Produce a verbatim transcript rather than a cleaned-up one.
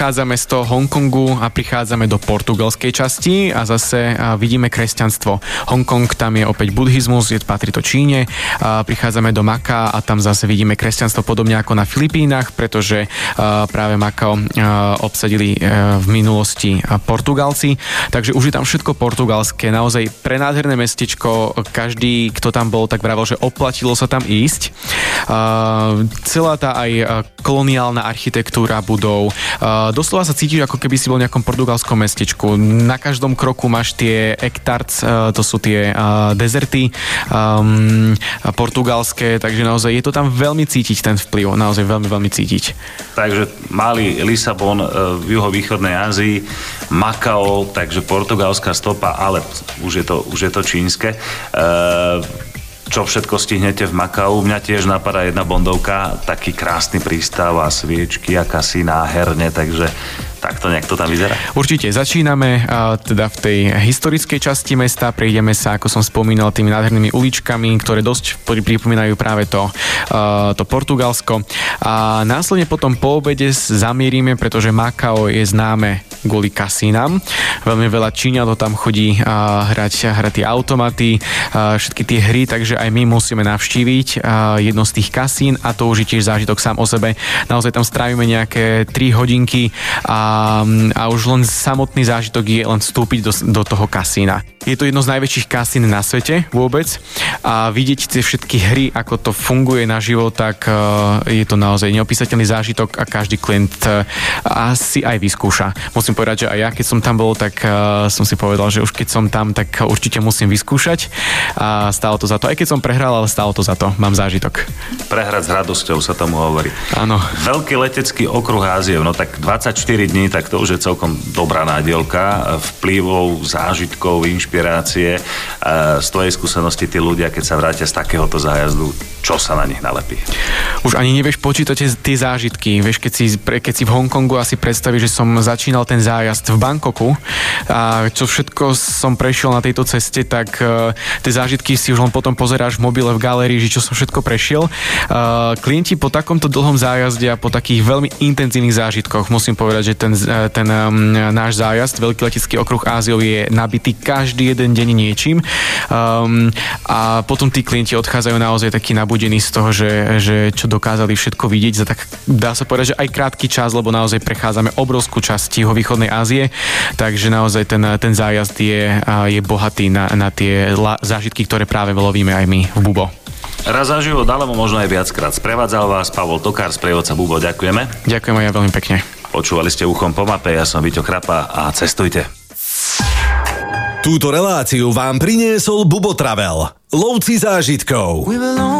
odchádzame z toho Hongkongu a prichádzame do portugalskej časti a zase vidíme kresťanstvo. Hongkong, tam je opäť buddhizmus, je, patrí to Číne. A prichádzame do Makaa a tam zase vidíme kresťanstvo podobne ako na Filipínach, pretože práve Makao obsadili v minulosti Portugalci. Takže už je tam všetko portugalské, naozaj prenádherné mestečko. Každý, kto tam bol, tak vravel, že oplatilo sa tam ísť. Celá tá aj koloniálna architektúra budov. Doslova sa cítiš, ako keby si bol v nejakom portugalskom mestečku. Na každom kroku máš tie hektards, to sú tie dezerty um, portugalské, takže naozaj je to tam veľmi cítiť, ten vplyv. Naozaj veľmi, veľmi cítiť. Takže malý Lisabon v juhovýchodnej Ázii, Makao, takže portugalská stopa, ale už je to, už je to čínske. Uh, Čo všetko stihnete v Makau. Mňa tiež napadá jedna bondovka, taký krásny prístav a sviečky a kasína, herne, takže takto nejak to tam vyzerá. Určite, začíname uh, teda v tej historickej časti mesta, prejdeme sa, ako som spomínal, tými nádhernými uličkami, ktoré dosť pripomínajú práve to, uh, to Portugalsko. A následne potom po obede zamierime, pretože Makao je známe kvôli kasínam. Veľmi veľa Číňanov tam chodí uh, hrať, hrať tie automaty, uh, všetky tie hry, takže aj my musíme navštíviť uh, jedno z tých kasín a to už je tiež zážitok sám o sebe. Naozaj tam strávime nejaké tri hodinky a a už len samotný zážitok je len vstúpiť do, do toho kasína. Je to jedno z najväčších kasín na svete vôbec a vidieť tie všetky hry, ako to funguje naživo, tak uh, je to naozaj neopísateľný zážitok a každý klient uh, asi aj vyskúša. Musím povedať, že aj ja, keď som tam bol, tak uh, som si povedal, že už keď som tam, tak určite musím vyskúšať a stálo to za to. Aj keď som prehral, ale stálo to za to. Mám zážitok. Prehrať s radosťou sa tomu hovorí. Áno. Veľký letecký okruh Ázie, no tak dvadsaťštyri dní, tak to už je celkom dobrá nádielka vplyvov, zážitkov, inšpirácie. Z tvojej skúsenosti tí ľudia, keď sa vrátia z takéhoto zájazdu, čo sa na nich nalepí? Už ani nevieš počítať tie zážitky. Vieš, keď si, keď si v Hongkongu asi predstavíš, že som začínal ten zájazd v Bangkoku a čo všetko som prešiel na tejto ceste, tak uh, tie zážitky si už len potom pozeráš v mobile, v galérii, že čo som všetko prešiel. Uh, klienti po takomto dlhom zájazde a po takých veľmi intenzívnych zážitkoch, musím povedať, že ten, ten um, náš zájazd, veľký letecký okruh Áziou je nabitý každý jeden deň niečím. Um, a potom tí klienti odchádzajú naozaj takí nabudení z toho, že, že čo dokázali všetko vidieť za tak, dá sa povedať, že aj krátky čas, lebo naozaj prechádzame obrovskú časť juhovýchodnej Ázie, takže naozaj ten, ten zájazd je, je bohatý na, na tie la, zážitky, ktoré práve lovíme aj my v Bubo. Raz za život, alebo možno aj viackrát. Sprevádzal vás Pavol Tokár, sprievodca Bubo. Ďakujeme. Ďakujem aj ja veľmi pekne. Počúvali ste Uchom po mape, ja som Víťo Krapa a cestujte. Túto reláciu vám priniesol Bubo Travel. Lovci zážitkov.